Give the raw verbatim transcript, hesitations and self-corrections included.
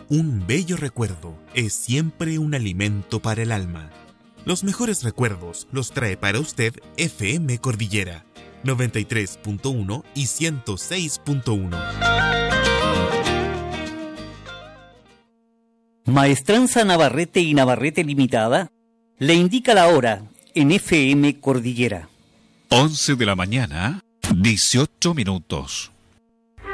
Un bello recuerdo es siempre un alimento para el alma. Los mejores recuerdos los trae para usted F M Cordillera, noventa y tres punto uno y ciento seis punto uno. Maestranza Navarrete y Navarrete Limitada le indica la hora en F M Cordillera. once de la mañana, dieciocho minutos.